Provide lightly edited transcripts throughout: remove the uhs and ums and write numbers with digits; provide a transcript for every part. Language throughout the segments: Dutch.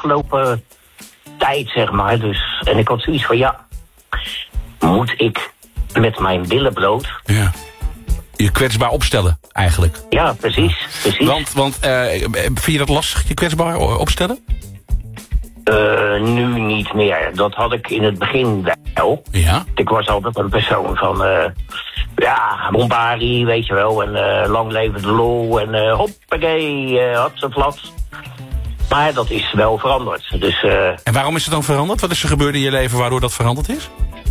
afgelopen tijd, zeg maar. Dus, en ik had zoiets van, ja, moet ik met mijn billen bloot? Ja. Je kwetsbaar opstellen, eigenlijk. Ja, precies. Want vind je dat lastig, je kwetsbaar opstellen? Nu niet meer. Dat had ik in het begin wel. Ja. Ik was altijd een persoon van, bombardie, weet je wel. En lang leven de lol en hoppakee, hatseflat. Maar dat is wel veranderd. Dus, en waarom is het dan veranderd? Wat is er gebeurd in je leven waardoor dat veranderd is?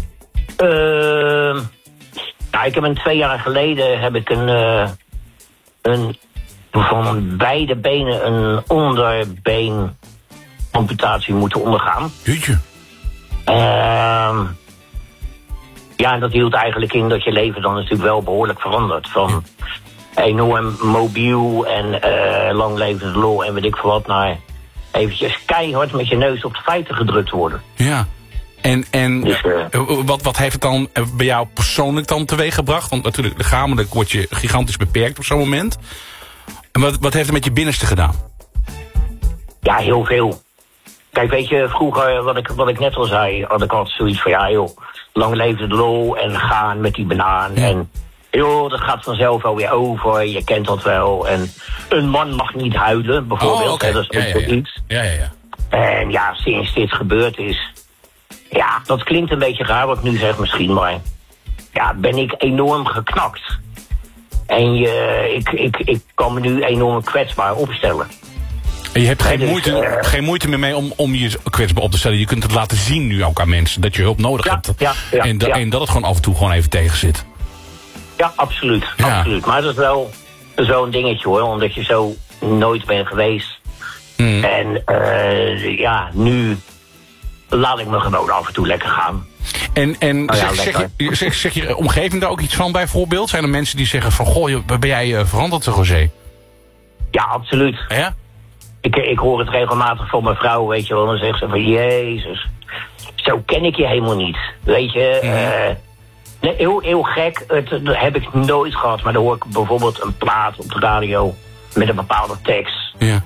Ik heb 2 jaar geleden heb ik een van beide benen een onderbeen amputatie moeten ondergaan. Jeetje. En dat hield eigenlijk in dat je leven dan natuurlijk wel behoorlijk verandert. Van enorm mobiel en lang leven de lol en weet ik veel wat, naar eventjes keihard met je neus op de feiten gedrukt worden. Ja. En dus, wat heeft het dan bij jou persoonlijk dan teweeg gebracht? Want natuurlijk, lichamelijk word je gigantisch beperkt op zo'n moment. En wat heeft het met je binnenste gedaan? Ja, heel veel. Kijk, weet je, vroeger, wat ik net al zei, had ik altijd zoiets van, ja joh, lang leven de lol en gaan met die banaan. Ja. En joh, dat gaat vanzelf wel weer over, je kent dat wel. En een man mag niet huilen, bijvoorbeeld. Oh, okay. Dat is ook iets. Ja. En ja, sinds dit gebeurd is, ja, dat klinkt een beetje raar wat ik nu zeg misschien, maar ja, ben ik enorm geknakt. En ik kan me nu enorm kwetsbaar opstellen. En je hebt geen moeite meer mee om je kwetsbaar op te stellen. Je kunt het laten zien nu ook aan mensen dat je hulp nodig hebt. En dat het gewoon af en toe gewoon even tegen zit. Ja, absoluut. Ja. Absoluut. Maar dat is wel een dingetje hoor, omdat je zo nooit bent geweest. En nu laat ik me gewoon af en toe lekker gaan. En zeg je omgeving daar ook iets van bijvoorbeeld? Zijn er mensen die zeggen van, goh, ben jij veranderd, José? Ja, absoluut. Ja? Ik hoor het regelmatig van mijn vrouw, weet je wel. Dan zegt ze van, Jezus, zo ken ik je helemaal niet. Weet je, heel gek, dat heb ik nooit gehad. Maar dan hoor ik bijvoorbeeld een plaat op de radio met een bepaalde tekst. Ja.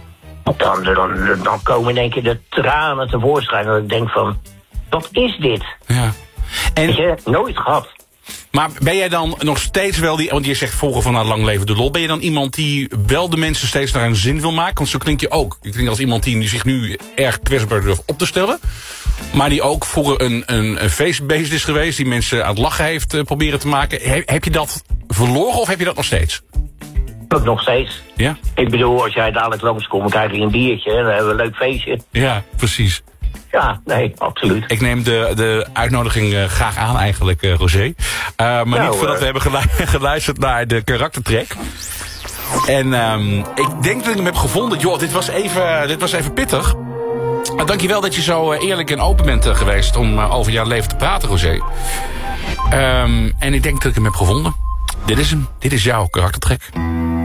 Dan komen in één keer de tranen tevoorschijn. En ik denk van, wat is dit? Ja. En weet je, nooit gehad. Maar ben jij dan nog steeds wel want je zegt vroeger van lang leven de lol. Ben je dan iemand die wel de mensen steeds naar een zin wil maken? Want zo klink je ook. Je klinkt als iemand die zich nu erg kwetsbaar durft op te stellen. Maar die ook vroeger een feestbeest is geweest. Die mensen aan het lachen heeft proberen te maken. Heb je dat verloren of heb je dat nog steeds? Ook nog steeds. Ja? Ik bedoel, als jij dadelijk langskomt, dan krijg je een biertje. Dan hebben we een leuk feestje. Ja, precies. Ja, nee, absoluut. Ik neem de uitnodiging graag aan eigenlijk, José. Maar niet voordat we hebben geluisterd naar de karaktertrek. En ik denk dat ik hem heb gevonden. Joh, dit was even pittig. Maar dankjewel dat je zo eerlijk en open bent geweest om over jouw leven te praten, José. En ik denk dat ik hem heb gevonden. Dit is hem. Dit is jouw karaktertrek.